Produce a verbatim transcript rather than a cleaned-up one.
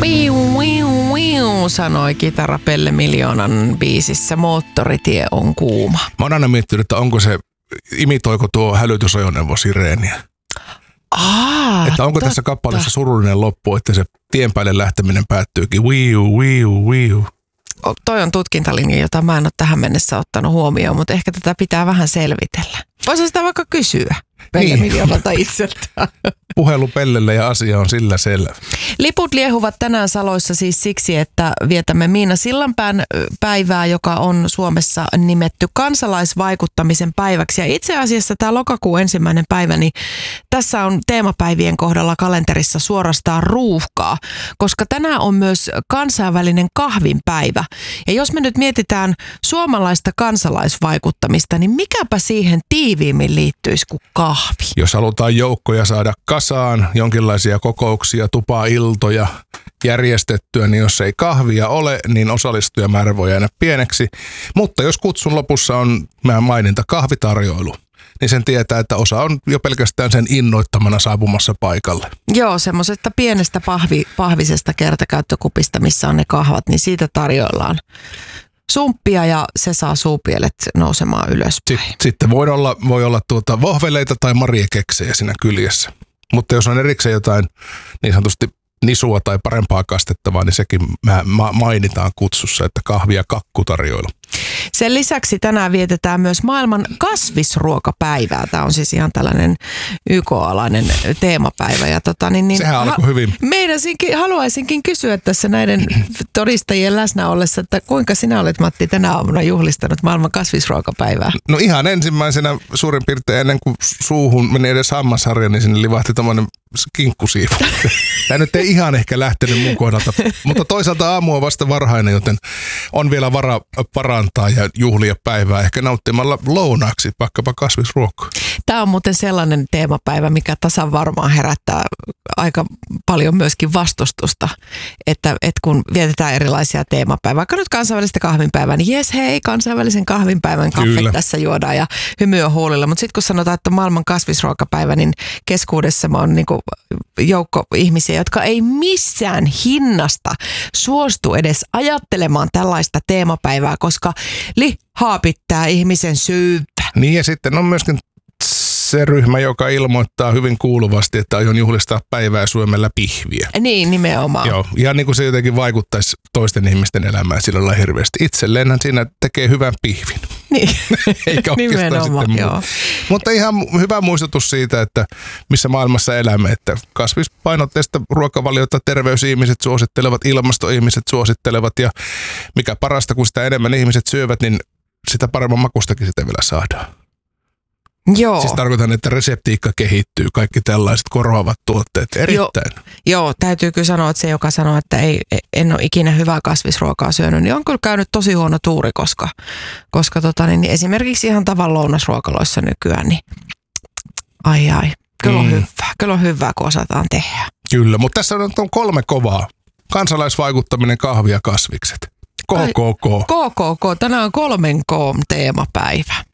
Piu, viu, viu, sanoi kitara Pelle Miljoonan biisissä Moottoritie on kuuma. Mä oon aina miettinyt, että onko se, imitoiko tuo hälytysajoneuvo sireeniä. Aa, että onko totta. tässä kappaleessa surullinen loppu, että se tien päälle lähteminen päättyykin wiu, wiu, wiu. O, toi on tutkintalinja, jota mä en ole tähän mennessä ottanut huomioon, mutta ehkä tätä pitää vähän selvitellä. Voisi sitä vaikka kysyä Pelle niin. Miljoonalta itseltään. Puhelu Pellelle ja asia on sillä selvä. Liput liehuvat tänään Saloissa siis siksi, että vietämme Miina Sillanpään päivää, joka on Suomessa nimetty kansalaisvaikuttamisen päiväksi. Ja itse asiassa tämä lokakuun ensimmäinen päivä, niin tässä on teemapäivien kohdalla kalenterissa suorastaan ruuhkaa, koska tänään on myös kansainvälinen kahvinpäivä. Ja jos me nyt mietitään suomalaista kansalaisvaikuttamista, niin mikäpä siihen tiiviimmin liittyisi kuin kahvi? Jos halutaan joukkoja saada kasaan, jonkinlaisia kokouksia, tupaa-iltoja järjestettyä, niin jos ei kahvia ole, niin osallistujamäärä voi jäädä pieneksi. Mutta jos kutsun lopussa on maininta kahvitarjoilu, niin sen tietää, että osa on jo pelkästään sen innoittamana saapumassa paikalle. Joo, semmoisesta pienestä pahvi, pahvisesta kertakäyttökupista, missä on ne kahvat, niin siitä tarjoillaan sumppia ja se saa suupielet nousemaan ylöspäin. Sitten voi olla, voi olla tuota vohveleita tai mariekeksejä siinä kyljessä. Mutta jos on erikseen jotain niin sanotusti nisua tai parempaa kastettavaa, niin sekin mainitaan kutsussa, että kahvi- ja kakkutarjoilu. Sen lisäksi tänään vietetään myös maailman kasvisruokapäivää. Tämä on siis ihan tällainen Y K-alainen teemapäivä. Ja tota, niin, niin, Sehän alkoi hyvin. Meinasinkin, haluaisinkin kysyä tässä näiden todistajien läsnä ollessa, että kuinka sinä olet, Matti, tänä aamuna juhlistanut maailman kasvisruokapäivää? No ihan ensimmäisenä suurin piirtein ennen kuin suuhun meni edes hammasharja, niin sinne livahti tämmöinen kinkkusiivu. Tämä nyt ei ihan ehkä lähtenyt mun kohdalta, mutta toisaalta aamu on vasta varhainen, joten on vielä vara parantaa ja juhlia päivää ehkä nauttimalla lounaaksi vaikkapa kasvisruokaa. Tämä on muuten sellainen teemapäivä, mikä tasan varmaan herättää aika paljon myöskin vastustusta, että, että kun vietetään erilaisia teemapäivää, vaikka nyt kansainvälistä kahvinpäivää, niin jes hei, kansainvälisen kahvinpäivän kaffet tässä juodaan ja hymyä huulilla, mutta sitten kun sanotaan, että maailman kasvisruokapäivä, niin keskuudessa on niin kuin joukko ihmisiä, jotka ei missään hinnasta suostu edes ajattelemaan tällaista teemapäivää, koska lihaa pitää ihmisen syypä. Niin ja sitten on myöskin se ryhmä, joka ilmoittaa hyvin kuuluvasti, että aion juhlistaa päivää syömällä pihviä. Niin, nimenomaan. Joo, ihan niin kuin se jotenkin vaikuttaisi toisten ihmisten elämään sillä lailla hirveästi. Itselleenhän siinä tekee hyvän pihvin. Niin, eikä oikeastaan sitten joo. muu. Mutta ihan hyvä muistutus siitä, että missä maailmassa elämme, että kasvispainotteista ruokavaliota terveysihmiset suosittelevat, ilmastoihmiset suosittelevat ja mikä parasta, kun sitä enemmän ihmiset syövät, niin sitä paremman makustakin sitä vielä saadaan. Joo. Siis tarkoitan, että reseptiikka kehittyy, kaikki tällaiset korvaavat tuotteet erittäin. Joo, joo, täytyy kyllä sanoa, että se, joka sanoo, että ei, en ole ikinä hyvää kasvisruokaa syönyt, niin on kyllä käynyt tosi huono tuuri, koska, koska tota, niin esimerkiksi ihan tavan lounasruokaloissa nykyään, niin ai ai, kyllä on mm. hyvää, kyllä on hyvää, kun osataan tehdä. Kyllä, mutta tässä on, on kolme kovaa. Kansalaisvaikuttaminen, kahvi ja kasvikset. K K K. K K K, tänään on kolmen K teemapäivä.